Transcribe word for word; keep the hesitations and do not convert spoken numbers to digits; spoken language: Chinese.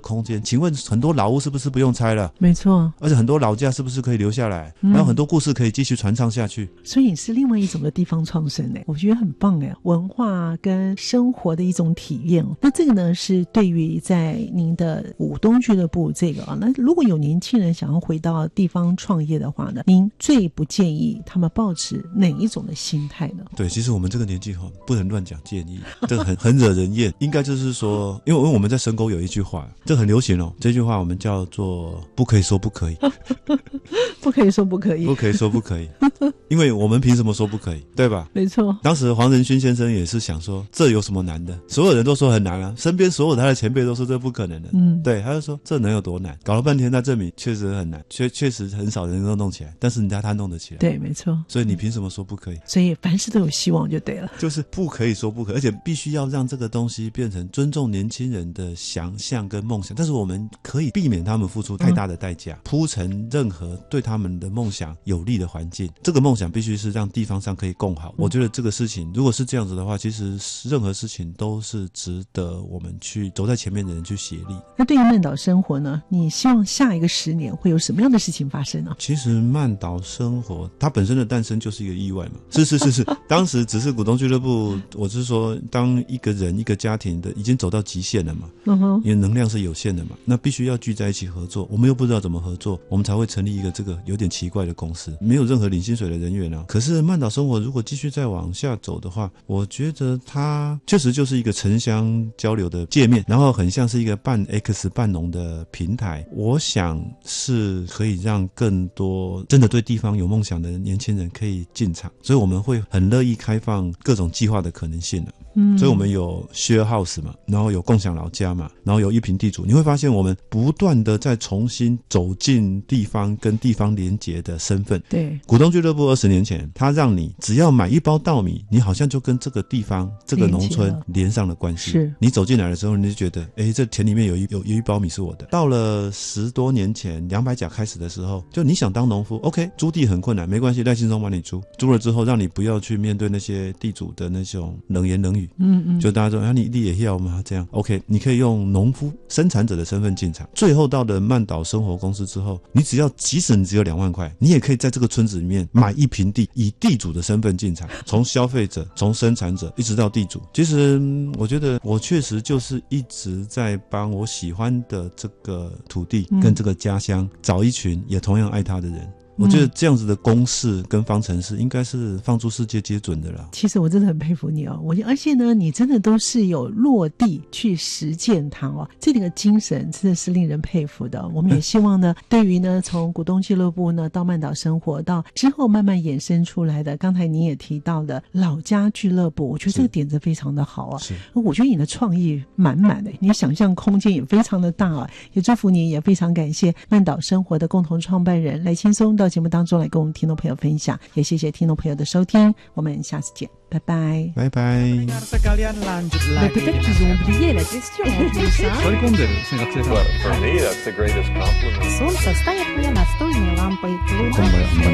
空间，请问很多老屋是不是不用拆了？ 没错， 而且很多老家是不是可以留下来？ 嗯、 然后很多故事可以继续传唱下去。 所以是另外一种的地方创生诶，我觉得很棒诶，文化跟生活的一种体验。那这个呢是对于在您的股东俱乐部这个啊，那如果有年轻人想要回到地方创业的话呢，您最不建议他们抱持哪一种的心态呢？ 对，其实我们这个年纪哈，不能乱讲建议，这个很很惹人厌。应该就是说，因为因为我们在深沟有一句话，这很流行哦，这句话我们叫做不可以说不可以， 不可以说不可以， 不可以说不可以，因为我们凭什么说不可以，对吧？ 没错。 当时黄仁勋先生也是想说，这有什么难的？所有人都说很难啊，身边所有他的前辈都说这不可能的，嗯，对，他就说这能有多难？搞了半天，他证明确实很难，确确实很少人能够弄起来，但是人家他弄得起来， 对，没错。 所以你凭什么说不可以？ 所以凡事都有希望就对了， 就是不可以说不可以，而且必须要让这个东西变成尊重年轻人的想象跟梦想，但是我们可以避免他们付出太大的代价，嗯、铺成任何对他们的梦想有利的环境。这个梦想必须是让地方上可以共好。嗯、我觉得这个事情如果是这样子的话，其实任何事情都是值得我们去走在前面的人去协力。 那对于曼岛生活呢，你希望下一个十年会有什么样的事情发生呢？ 其实曼岛生活它本身的诞生就是一个意外嘛，是是是是，当时只是股东俱乐部，我是说当一个人一个家庭的已经走到极限了嘛，嗯哼，因为能量是有限的嘛，那必须要聚在一起合作，我们又不知道怎么合作，我们才会成立一个这个有点奇怪的公司，没有任何领薪水的人员啊。可是曼岛生活如果继续再往下走的话，我觉得它确实就是一个城乡交流的界面，然后很像是一个半 X 半农的平台，我想是可以让更多真的对地方有梦想的年轻人可以进场，所以我们会很乐意开放各种计划的可能性了。嗯，所以我们有 share house 嘛，然后有共享老家嘛，然后有一坪地主，你会发现我们不断的在重新走进地方跟地方连结的身份。 对， 股东俱乐部二十年前，他让你只要买一包稻米，你好像就跟这个地方这个农村连上了关系。是，你走进来的时候，你就觉得，哎，这田里面有一有有一包米是我的。到了十多年前，两百甲开始的时候，就你想当农夫 ，OK， 租地很困难，没关系，赖信松帮你租，租了之后，让你不要去面对那些地主的那种冷言冷语。嗯嗯，就大家说啊，你你也要吗？这样 OK， 你可以用农夫生产者的身份进场。最后到了曼岛生活公司之后，你只要即使你只有两万块，你也可以在这个村子里面买一坪地，以地主的身份进场，从消费者、从生产者一直到地主。其实我觉得我确实就是一直在帮我喜欢的这个土地跟这个家乡找一群也同样爱他的人。我觉得这样子的公式跟方程式应该是放诸世界皆准的啦。 其实我真的很佩服你哦，我而且呢，你真的都是有落地去实践它哦，这个精神真的是令人佩服的。我们也希望呢，对于呢从股东俱乐部呢到曼岛生活，到之后慢慢衍生出来的，刚才你也提到的老家俱乐部，我觉得这个点子非常的好啊。是，我觉得你的创意满满的，你想象空间也非常的大啊。也祝福你，也非常感谢曼岛生活的共同创办人赖青松到节目当中来跟我们听众朋友分享，也谢谢听众朋友的收听，我们下次见，拜拜， 拜拜。 Mais peut-être qu'ils ont oublié la question en plus, hein? For me, that's the greatest compliment. Солнце стоит мне настольной лампой.